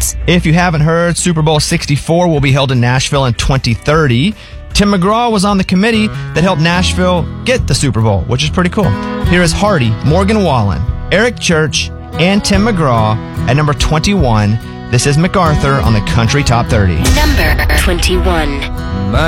Sports. If you haven't heard, Super Bowl 64 will be held in Nashville in 2030. Tim McGraw was on the committee that helped Nashville get the Super Bowl, which is pretty cool. Here is Hardy, Morgan Wallen, Eric Church, and Tim McGraw at number 21. This is MacArthur on the Country Top 30. Number 21.